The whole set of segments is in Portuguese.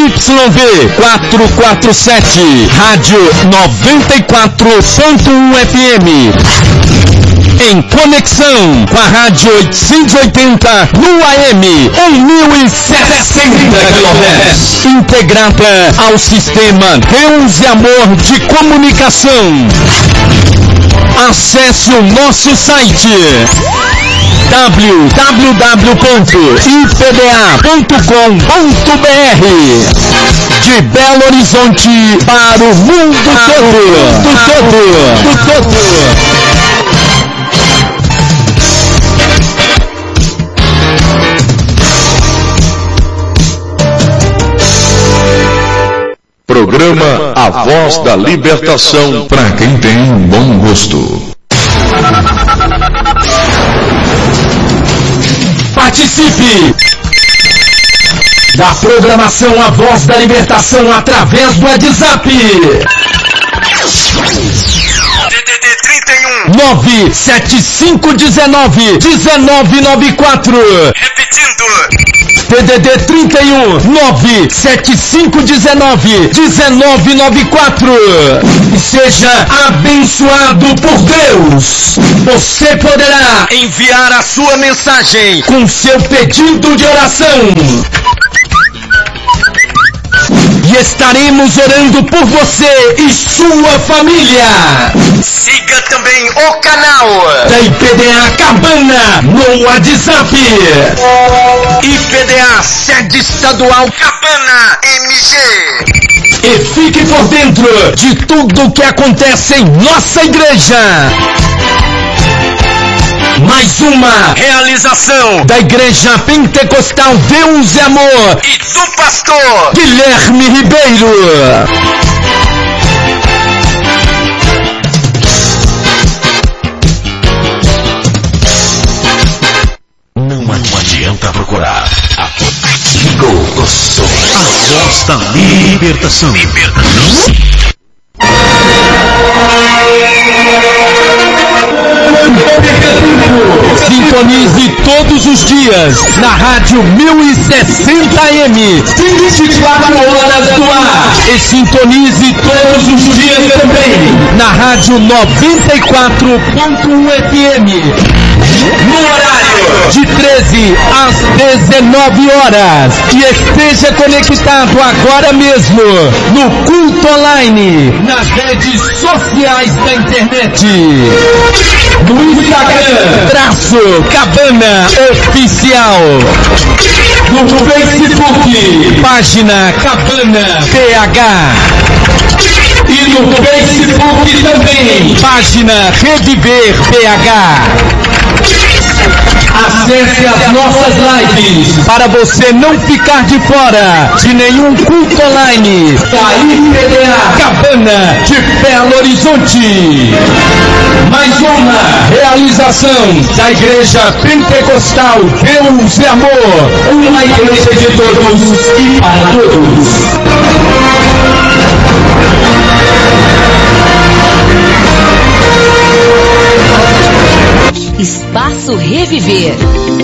ZYV 447, Rádio 94.1 FM. Em conexão com a Rádio 880 no AM 1060 kHz. Integrada ao sistema Deus e Amor de Comunicação. Acesse o nosso site www.ipda.com.br. De Belo Horizonte para o mundo todo. Programa A Voz da Libertação, para quem tem um bom gosto. Participe da programação A Voz da Libertação através do WhatsApp. DDD 31 97519-1994. Repetindo. DDD 31 97519-1994. Seja abençoado por Deus. Você poderá enviar a sua mensagem com seu pedido de oração. E estaremos orando por você e sua família. Siga também o canal da IPDA Cabana no WhatsApp. IPDA Sede Estadual Cabana MG. E fique por dentro de tudo o que acontece em nossa igreja. Mais uma realização da Igreja Pentecostal Deus e Amor e do pastor Guilherme Ribeiro. Não adianta procurar. Ligou o som. A Voz da Libertação. Sintonize todos os dias na Rádio 1060 AM, 24 horas do ar. E sintonize todos os dias também na Rádio 94.1 FM, no horário de 13 às 19 horas. E esteja conectado agora mesmo no culto online, nas redes sociais da internet. No Instagram, Cabana Oficial. No Facebook, página Cabana PH. E no Facebook também, página Reviver PH. Acesse as nossas lives para você não ficar de fora de nenhum culto online da IPDA Cabana de Belo Horizonte. Mais uma realização da Igreja Pentecostal Deus e Amor, uma igreja de todos e para todos. Espaço Reviver.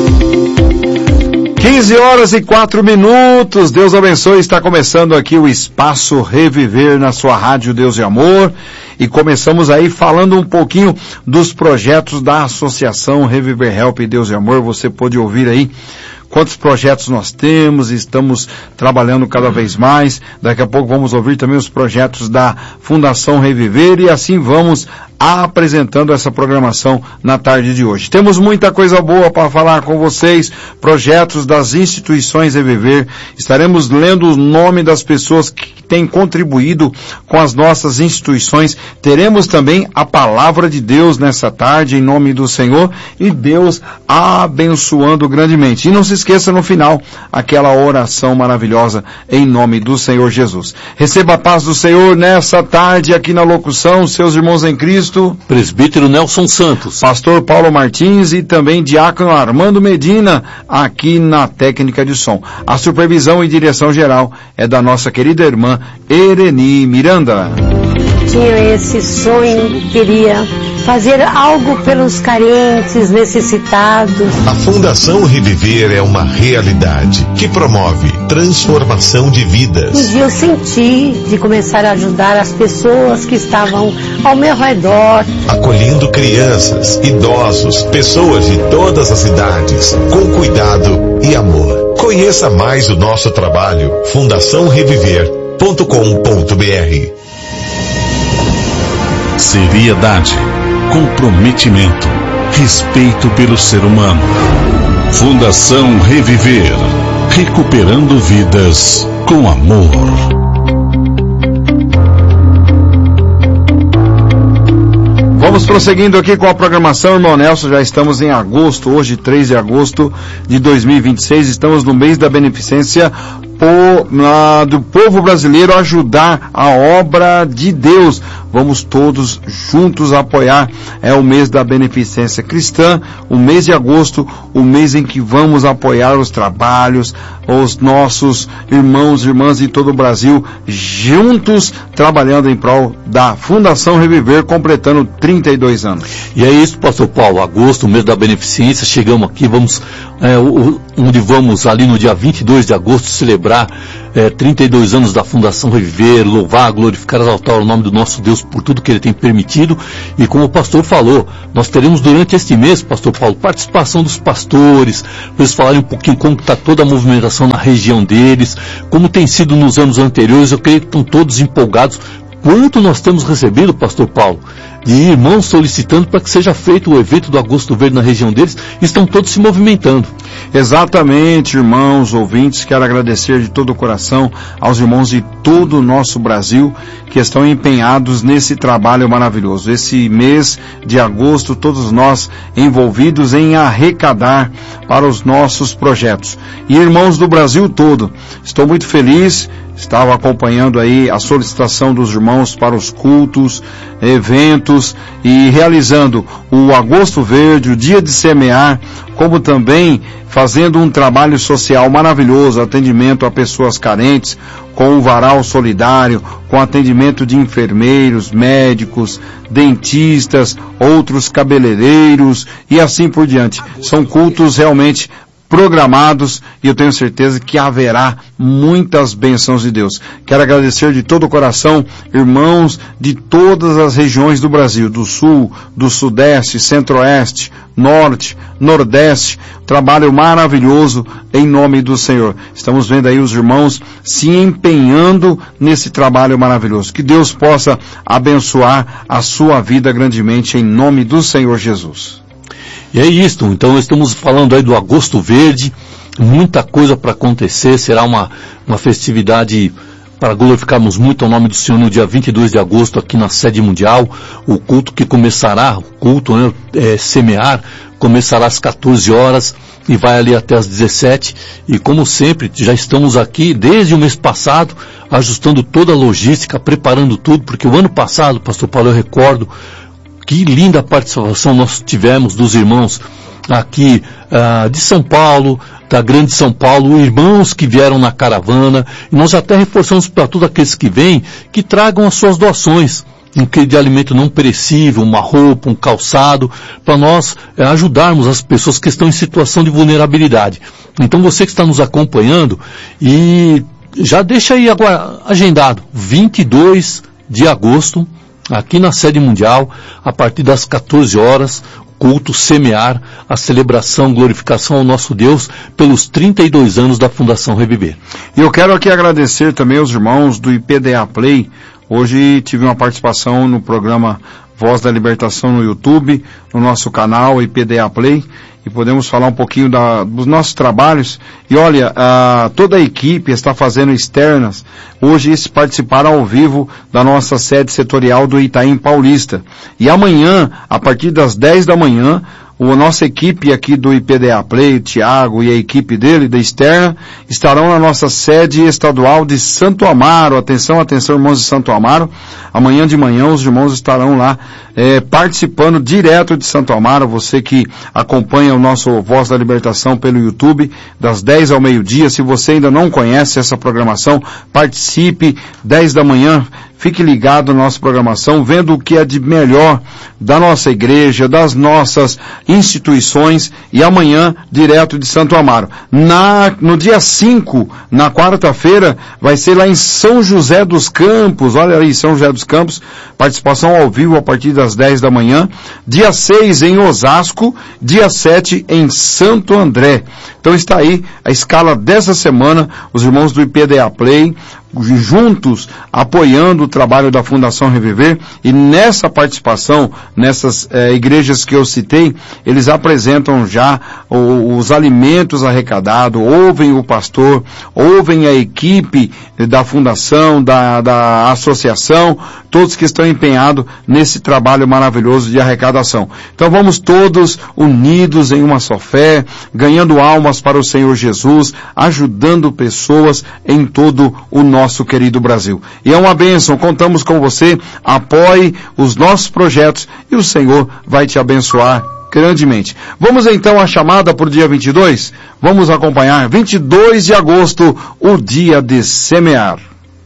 15h04. Deus abençoe. Está começando aqui o Espaço Reviver na sua rádio Deus e Amor. E começamos aí falando um pouquinho dos projetos da Associação Reviver Help Deus e Amor. Você pode ouvir aí quantos projetos nós temos, estamos trabalhando cada vez mais. Daqui a pouco vamos ouvir também os projetos da Fundação Reviver e assim vamos apresentando essa programação na tarde de hoje. Temos muita coisa boa para falar com vocês, projetos das instituições Reviver. Estaremos lendo o nome das pessoas que têm contribuído com as nossas instituições. Teremos também a palavra de Deus nessa tarde, em nome do Senhor, e Deus abençoando grandemente. E não se esqueça no final, aquela oração maravilhosa em nome do Senhor Jesus. Receba a paz do Senhor nessa tarde aqui na locução, seus irmãos em Cristo. Presbítero Nelson Santos, Pastor Paulo Martins e também Diácono Armando Medina aqui na técnica de som. A supervisão e direção geral é da nossa querida irmã Ereni Miranda. tinha esse sonho, queria fazer algo pelos carentes, necessitados. A Fundação Reviver é uma realidade que promove transformação de vidas. Um dia eu senti de começar a ajudar as pessoas que estavam ao meu redor. Acolhendo crianças, idosos, pessoas de todas as idades, com cuidado e amor. Conheça mais o nosso trabalho, fundaçãoreviver.com.br. Seriedade, comprometimento, respeito pelo ser humano. Fundação Reviver, recuperando vidas com amor. Vamos prosseguindo aqui com a programação, irmão Nelson. Já estamos em agosto, hoje 3 de agosto de 2026, estamos no mês da beneficência do povo brasileiro ajudar a obra de Deus. Vamos todos juntos apoiar. É o mês da beneficência cristã, o mês de agosto, o mês em que vamos apoiar os trabalhos, os nossos irmãos e irmãs de todo o Brasil, juntos trabalhando em prol da Fundação Reviver, completando 32 anos. E é isso, pastor Paulo, agosto, o mês da beneficência, chegamos aqui, onde vamos ali no dia 22 de agosto celebrar 32 anos da Fundação Reviver, louvar, glorificar, exaltar o nome do nosso Deus por tudo que Ele tem permitido. E como o pastor falou, nós teremos durante este mês, pastor Paulo, participação dos pastores, para eles falarem um pouquinho como está toda a movimentação na região deles, como tem sido nos anos anteriores. Eu creio que estão todos empolgados. Quanto nós temos recebido, pastor Paulo, de irmãos solicitando para que seja feito o evento do Agosto Verde na região deles, estão todos se movimentando. Exatamente, irmãos, ouvintes, quero agradecer de todo o coração aos irmãos de todo o nosso Brasil que estão empenhados nesse trabalho maravilhoso. Esse mês de agosto, todos nós envolvidos em arrecadar para os nossos projetos. E irmãos do Brasil todo, estou muito feliz. Estava acompanhando aí a solicitação dos irmãos para os cultos, eventos e realizando o Agosto Verde, o Dia de Semear, como também fazendo um trabalho social maravilhoso, atendimento a pessoas carentes, com o varal solidário, com atendimento de enfermeiros, médicos, dentistas, outros cabeleireiros e assim por diante. São cultos realmente programados e eu tenho certeza que haverá muitas bênçãos de Deus. Quero agradecer de todo o coração, irmãos de todas as regiões do Brasil, do Sul, do Sudeste, Centro-Oeste, Norte, Nordeste, trabalho maravilhoso em nome do Senhor. Estamos vendo aí os irmãos se empenhando nesse trabalho maravilhoso. Que Deus possa abençoar a sua vida grandemente em nome do Senhor Jesus. E é isto, então estamos falando aí do Agosto Verde, muita coisa para acontecer, será uma festividade para glorificarmos muito ao nome do Senhor no dia 22 de agosto aqui na sede mundial. O culto que começará, semear, começará às 14 horas e vai ali até às 17, e como sempre, já estamos aqui desde o mês passado, ajustando toda a logística, preparando tudo, porque o ano passado, pastor Paulo, eu recordo, que linda participação nós tivemos dos irmãos aqui de São Paulo, da Grande São Paulo, irmãos que vieram na caravana, e nós até reforçamos para todos aqueles que vêm, que tragam as suas doações, um quilo de alimento não perecível, uma roupa, um calçado, para nós ajudarmos as pessoas que estão em situação de vulnerabilidade. Então você que está nos acompanhando, e já deixa aí agora agendado, 22 de agosto, aqui na sede mundial, a partir das 14 horas, culto Semear, a celebração, glorificação ao nosso Deus pelos 32 anos da Fundação Reviver. E eu quero aqui agradecer também aos irmãos do IPDA Play. Hoje tive uma participação no programa Voz da Libertação no YouTube, no nosso canal IPDA Play, e podemos falar um pouquinho dos nossos trabalhos. E olha, toda a equipe está fazendo externas. Hoje eles participaram ao vivo da nossa sede setorial do Itaim Paulista. E amanhã, a partir das 10 da manhã, a nossa equipe aqui do IPDA Play, o Tiago e a equipe dele, da externa, estarão na nossa sede estadual de Santo Amaro. Atenção, irmãos de Santo Amaro. Amanhã de manhã os irmãos estarão lá participando direto de Santo Amaro. Você que acompanha o nosso Voz da Libertação pelo YouTube, das 10 ao meio-dia. Se você ainda não conhece essa programação, participe, 10 da manhã, fique ligado na nossa programação, vendo o que é de melhor da nossa igreja, das nossas instituições, e amanhã, direto de Santo Amaro. No dia 5, na quarta-feira, vai ser lá em São José dos Campos, olha aí, São José dos Campos, participação ao vivo a partir das 10 da manhã, dia 6 em Osasco, dia 7 em Santo André. Então está aí a escala dessa semana, os irmãos do IPDA Play, juntos, apoiando o trabalho da Fundação Reviver, e nessa participação, nessas igrejas que eu citei, eles apresentam já os alimentos arrecadados, ouvem o pastor, ouvem a equipe da Fundação, da Associação, todos que estão empenhados nesse trabalho maravilhoso de arrecadação. Então vamos todos unidos em uma só fé, ganhando almas para o Senhor Jesus, ajudando pessoas em todo o nosso querido Brasil. E é uma bênção, contamos com você, apoie os nossos projetos e o Senhor vai te abençoar grandemente. Vamos então à chamada para o dia 22? Vamos acompanhar 22 de agosto, o dia de semear.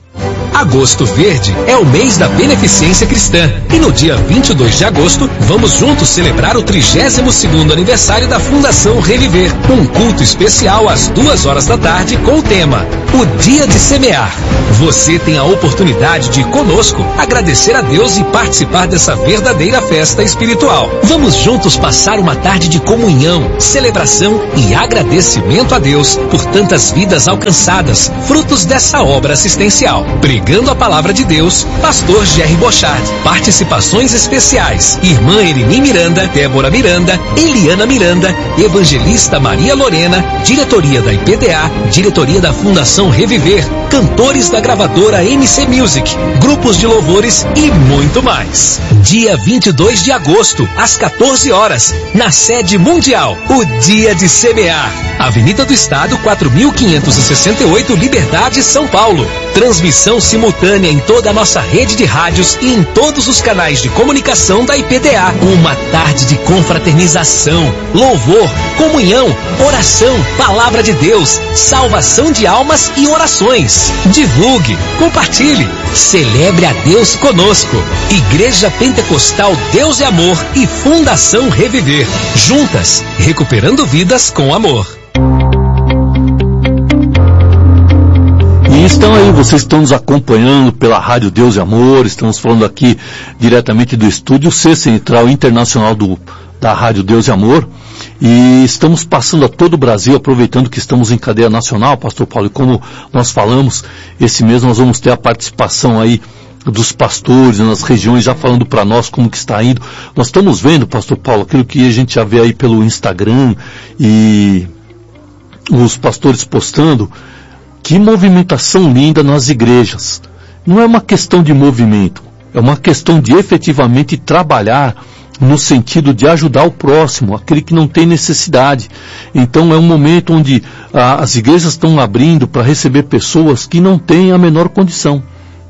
Agosto Verde é o mês da beneficência cristã e no dia 22 de agosto vamos juntos celebrar o 32º aniversário da Fundação Reviver. Um culto especial às 2 horas da tarde com o tema O Dia de Semear. Você tem a oportunidade de conosco agradecer a Deus e participar dessa verdadeira festa espiritual. Vamos juntos passar uma tarde de comunhão, celebração e agradecimento a Deus por tantas vidas alcançadas, frutos dessa obra assistencial. Pregando a palavra de Deus, pastor Jerry Bochard. Participações especiais: irmã Elini Miranda, Débora Miranda, Eliana Miranda, evangelista Maria Lorena, diretoria da IPDA, diretoria da Fundação Reviver, cantores da gravadora MC Music, grupos de louvores e muito mais. Dia 22 de agosto, às 14 horas, na sede mundial, o Dia de Semear. Avenida do Estado, 4.568, Liberdade, São Paulo. Transmissão simultânea em toda a nossa rede de rádios e em todos os canais de comunicação da IPDA. Uma tarde de confraternização, louvor, comunhão, oração, palavra de Deus, salvação de almas e orações. Divulgue, compartilhe, celebre a Deus conosco. Igreja Pentecostal Deus e Amor e Fundação Reviver. Juntas, recuperando vidas com amor. E estão aí, vocês estão nos acompanhando pela Rádio Deus e Amor, estamos falando aqui diretamente do estúdio C Central Internacional da Rádio Deus e Amor, e estamos passando a todo o Brasil, aproveitando que estamos em cadeia nacional, pastor Paulo, e como nós falamos, esse mês nós vamos ter a participação aí dos pastores nas regiões, já falando para nós como que está indo. Nós estamos vendo, pastor Paulo, aquilo que a gente já vê aí pelo Instagram, e os pastores postando. Que movimentação linda nas igrejas. Não é uma questão de movimento, é uma questão de efetivamente trabalhar no sentido de ajudar o próximo, aquele que não tem necessidade. Então é um momento onde as igrejas estão abrindo para receber pessoas que não têm a menor condição.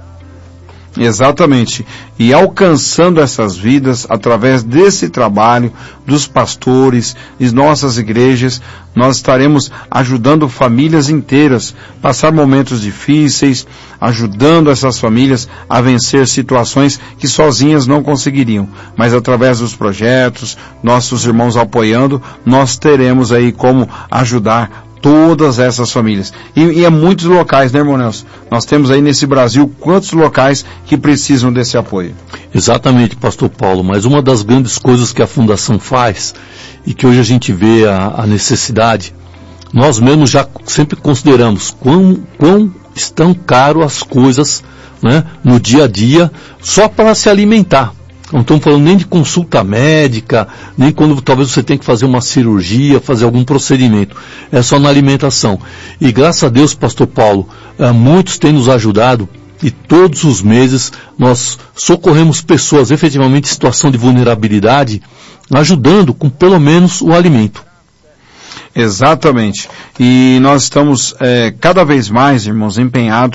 Exatamente. E alcançando essas vidas através desse trabalho dos pastores e nossas igrejas, nós estaremos ajudando famílias inteiras a passar momentos difíceis, ajudando essas famílias a vencer situações que sozinhas não conseguiriam. Mas através dos projetos, nossos irmãos apoiando, nós teremos aí como ajudar todas essas famílias. E é muitos locais, né, irmão Nelson? Nós temos aí nesse Brasil quantos locais que precisam desse apoio. Exatamente, pastor Paulo, mas uma das grandes coisas que a Fundação faz, e que hoje a gente vê a necessidade, nós mesmos já sempre consideramos quão estão caro as coisas, né, no dia a dia, só para se alimentar. Não estamos falando nem de consulta médica, nem quando talvez você tenha que fazer uma cirurgia, fazer algum procedimento. É só na alimentação. E graças a Deus, pastor Paulo, muitos têm nos ajudado e todos os meses nós socorremos pessoas efetivamente em situação de vulnerabilidade, ajudando com pelo menos o alimento. Exatamente. E nós estamos cada vez mais, irmãos, empenhados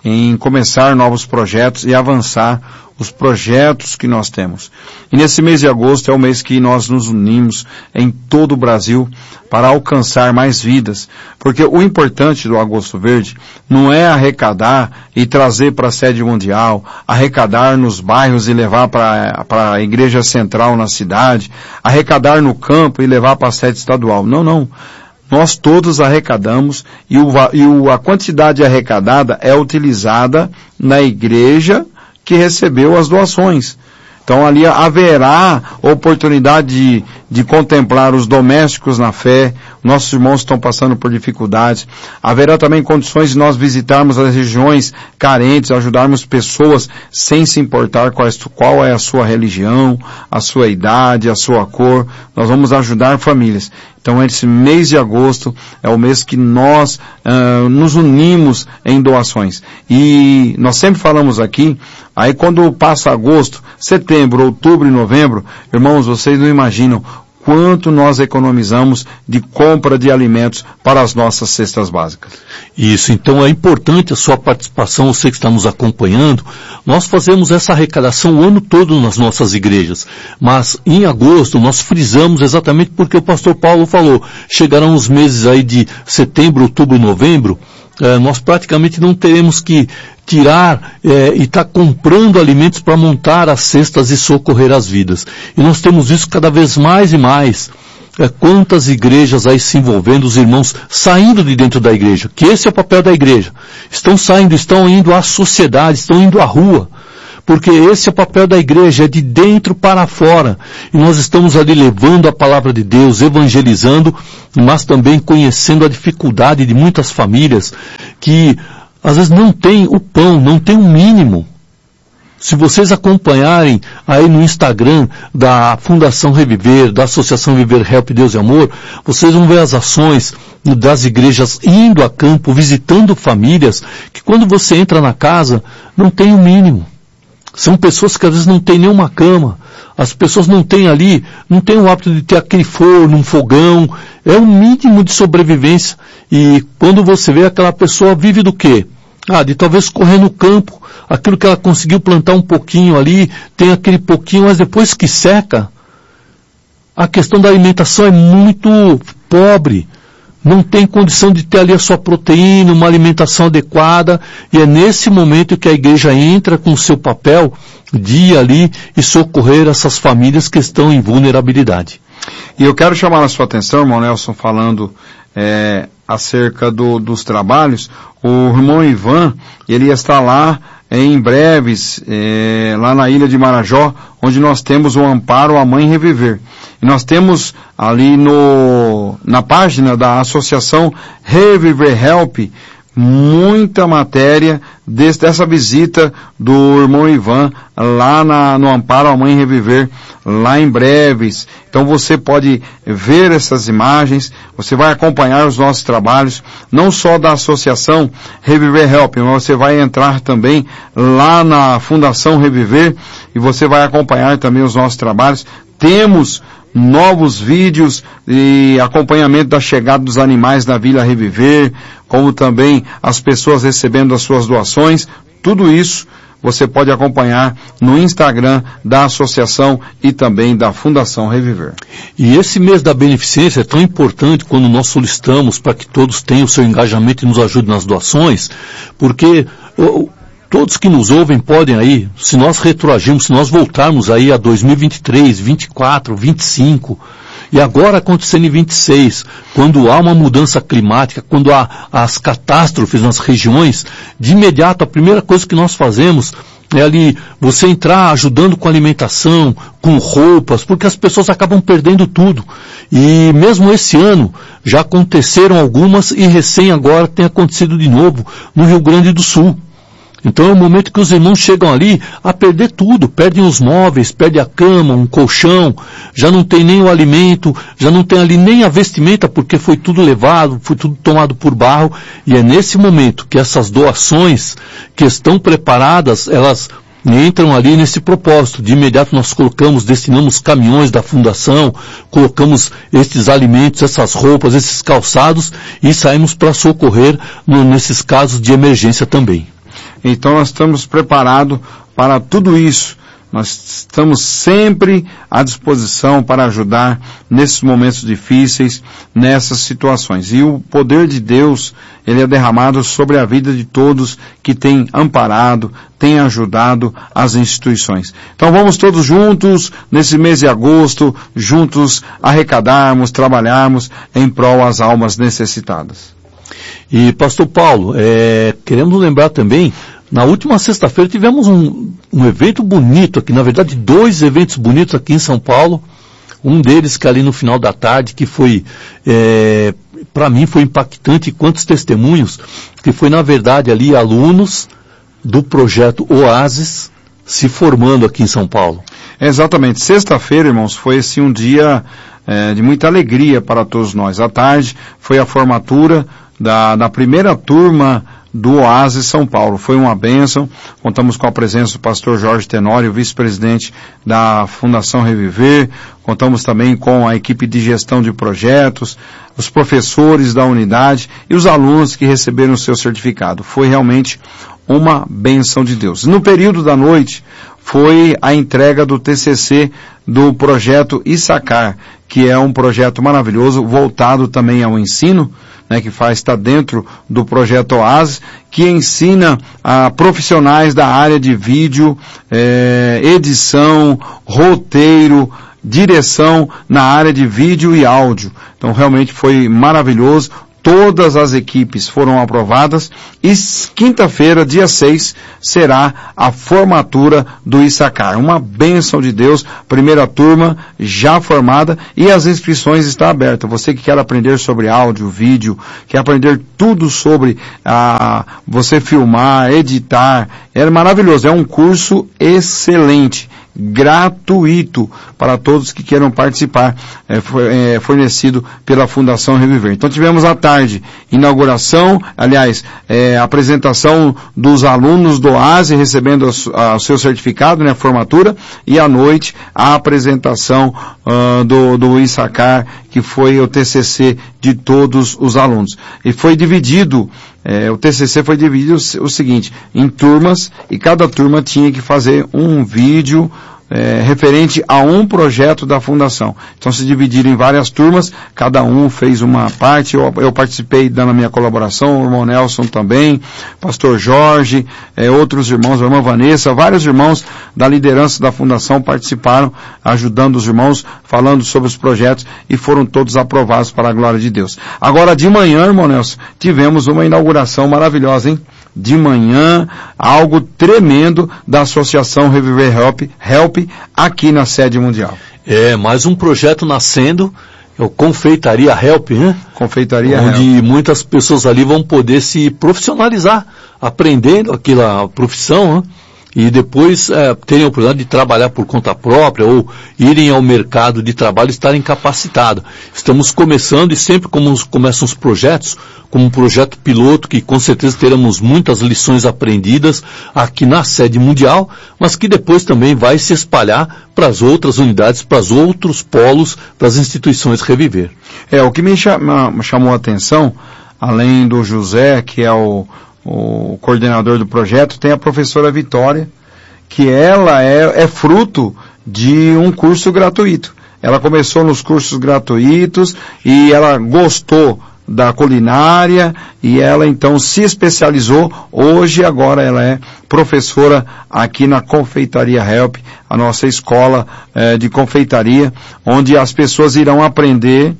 em começar novos projetos e avançar os projetos que nós temos. E nesse mês de agosto é o mês que nós nos unimos em todo o Brasil para alcançar mais vidas. Porque o importante do Agosto Verde não é arrecadar e trazer para a sede mundial, arrecadar nos bairros e levar para a igreja central na cidade, arrecadar no campo e levar para a sede estadual. Não, não. Nós todos arrecadamos e a quantidade arrecadada é utilizada na igreja que recebeu as doações. Então ali haverá oportunidade de contemplar os domésticos na fé, nossos irmãos estão passando por dificuldades. Haverá também condições de nós visitarmos as regiões carentes, ajudarmos pessoas sem se importar qual é a sua religião, a sua idade, a sua cor. Nós vamos ajudar famílias. Então esse mês de agosto é o mês que nós nos unimos em doações. E nós sempre falamos aqui, aí quando passa agosto, setembro, outubro e novembro, irmãos, vocês não imaginam quanto nós economizamos de compra de alimentos para as nossas cestas básicas. Isso, então é importante a sua participação, você que está nos acompanhando. Nós fazemos essa arrecadação o ano todo nas nossas igrejas, mas em agosto nós frisamos exatamente porque o pastor Paulo falou, chegarão os meses aí de setembro, outubro e novembro, nós praticamente não teremos que tirar e estar comprando alimentos para montar as cestas e socorrer as vidas. E nós temos isso cada vez mais e mais. Quantas igrejas aí se envolvendo, os irmãos saindo de dentro da igreja, que esse é o papel da igreja. Estão saindo, estão indo à sociedade, estão indo à rua. Porque esse é o papel da igreja, é de dentro para fora. E nós estamos ali levando a palavra de Deus, evangelizando, mas também conhecendo a dificuldade de muitas famílias que às vezes não tem o pão, não tem o mínimo. Se vocês acompanharem aí no Instagram da Fundação Reviver, da Associação Viver Help Deus e Amor, vocês vão ver as ações das igrejas indo a campo, visitando famílias, que quando você entra na casa, não tem o mínimo. São pessoas que às vezes não têm nenhuma cama. As pessoas não têm ali, não têm o hábito de ter aquele forno, um fogão. É o mínimo de sobrevivência. E quando você vê aquela pessoa vive do quê? De talvez correr no campo, aquilo que ela conseguiu plantar um pouquinho ali, tem aquele pouquinho, mas depois que seca, a questão da alimentação é muito pobre. Não tem condição de ter ali a sua proteína, uma alimentação adequada, e é nesse momento que a igreja entra com o seu papel de ir ali e socorrer essas famílias que estão em vulnerabilidade. E eu quero chamar a sua atenção, irmão Nelson, falando acerca dos trabalhos. O irmão Ivan, ele está lá em breves, lá na ilha de Marajó, onde nós temos o Amparo à Mãe Reviver. E nós temos ali na página da Associação Reviver Help, muita matéria dessa visita do irmão Ivan lá no Amparo à Mãe Reviver, lá em breves. Então você pode ver essas imagens, você vai acompanhar os nossos trabalhos, não só da Associação Reviver Help, mas você vai entrar também lá na Fundação Reviver e você vai acompanhar também os nossos trabalhos. Temos novos vídeos e acompanhamento da chegada dos animais na Vila Reviver, como também as pessoas recebendo as suas doações. Tudo isso você pode acompanhar no Instagram da associação e também da Fundação Reviver. E esse mês da beneficência é tão importante quando nós solicitamos para que todos tenham o seu engajamento e nos ajudem nas doações, porque todos que nos ouvem podem aí, se nós retroagirmos, se nós voltarmos aí a 2023, 24, 25, e agora acontecendo em 26, quando há uma mudança climática, quando há as catástrofes nas regiões, de imediato a primeira coisa que nós fazemos é ali você entrar ajudando com alimentação, com roupas, porque as pessoas acabam perdendo tudo. E mesmo esse ano já aconteceram algumas e recém agora tem acontecido de novo no Rio Grande do Sul. Então é o momento que os irmãos chegam ali a perder tudo, perdem os móveis, perdem a cama, um colchão, já não tem nem o alimento, já não tem ali nem a vestimenta porque foi tudo levado, foi tudo tomado por barro, e é nesse momento que essas doações que estão preparadas, elas entram ali nesse propósito. De imediato nós destinamos caminhões da fundação, colocamos estes alimentos, essas roupas, esses calçados e saímos para socorrer nesses casos de emergência também. Então nós estamos preparados para tudo isso. Nós estamos sempre à disposição para ajudar nesses momentos difíceis, nessas situações. E o poder de Deus, ele é derramado sobre a vida de todos que têm amparado, têm ajudado as instituições. Então vamos todos juntos, nesse mês de agosto, juntos arrecadarmos, trabalharmos em prol às almas necessitadas. E pastor Paulo, queremos lembrar também, na última sexta-feira tivemos um evento bonito aqui, na verdade 2 eventos bonitos aqui em São Paulo. Um deles que ali no final da tarde, que foi, para mim foi impactante, quantos testemunhos, que foi na verdade ali alunos do projeto Oasis se formando aqui em São Paulo. Exatamente, sexta-feira, irmãos, foi assim um dia de muita alegria para todos nós. À tarde foi a formatura da primeira turma do Oasis São Paulo. Foi uma bênção. Contamos com a presença do pastor Jorge Tenório, vice-presidente da Fundação Reviver. Contamos também com a equipe de gestão de projetos, os professores da unidade e os alunos que receberam o seu certificado. Foi realmente uma bênção de Deus. No período da noite, foi a entrega do TCC do projeto Issacar, que é um projeto maravilhoso, voltado também ao ensino, que está dentro do projeto Oasis, que ensina a profissionais da área de vídeo, edição, roteiro, direção na área de vídeo e áudio. Então realmente foi maravilhoso. Todas as equipes foram aprovadas e quinta-feira, dia 6, será a formatura do Issacar. Uma bênção de Deus, primeira turma já formada e as inscrições estão abertas. Você que quer aprender sobre áudio, vídeo, quer aprender tudo sobre você filmar, editar, é maravilhoso. É um curso excelente, gratuito para todos que queiram participar, fornecido pela Fundação Reviver. Então tivemos à tarde inauguração, apresentação dos alunos do Oasis recebendo o seu certificado, a formatura, e à noite a apresentação do Issacar, que foi o TCC de todos os alunos. E foi dividido, o TCC foi dividido o seguinte, em turmas, e cada turma tinha que fazer um vídeo referente a um projeto da Fundação. Então se dividiram em várias turmas, cada um fez uma parte, eu participei dando a minha colaboração, o irmão Nelson também, pastor Jorge, outros irmãos, a irmã Vanessa, vários irmãos da liderança da Fundação participaram, ajudando os irmãos, falando sobre os projetos, e foram todos aprovados para a glória de Deus. Agora de manhã, irmão Nelson, tivemos uma inauguração maravilhosa, hein? De manhã, algo tremendo da Associação Reviver Help aqui na sede mundial. Mais um projeto nascendo, é o Confeitaria Help, né? Confeitaria Help. Onde Help. Muitas pessoas ali vão poder se profissionalizar, aprendendo aquela profissão, né? E depois terem a oportunidade de trabalhar por conta própria ou irem ao mercado de trabalho e estarem capacitados. Estamos começando, e sempre como começam os projetos, como um projeto piloto, que com certeza teremos muitas lições aprendidas aqui na sede mundial, mas que depois também vai se espalhar para as outras unidades, para os outros polos das instituições Reviver. O que me chamou a atenção, além do José, que é o coordenador do projeto, tem a professora Vitória, que ela é fruto de um curso gratuito. Ela começou nos cursos gratuitos e ela gostou da culinária e ela então se especializou. Hoje, agora ela é professora aqui na Confeitaria Help, a nossa escola de confeitaria, onde as pessoas irão aprender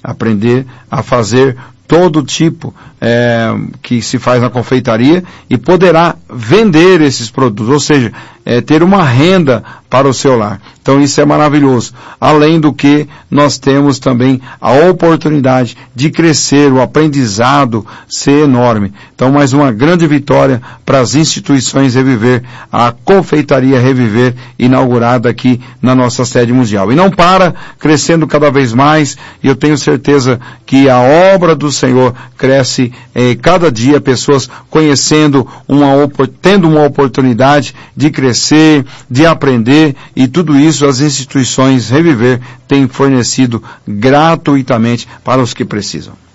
a fazer todo tipo que se faz na confeitaria e poderá vender esses produtos, ou seja, ter uma renda para o seu lar. Então isso é maravilhoso. Além do que nós temos também a oportunidade de crescer, o aprendizado ser enorme. Então mais uma grande vitória para as instituições Reviver, a Confeitaria Reviver, inaugurada aqui na nossa sede mundial. E não para, crescendo cada vez mais, e eu tenho certeza que a obra do Senhor cresce cada dia, pessoas conhecendo, tendo uma oportunidade de crescer, de aprender, e tudo isso as instituições Reviver têm fornecido gratuitamente para os que precisam.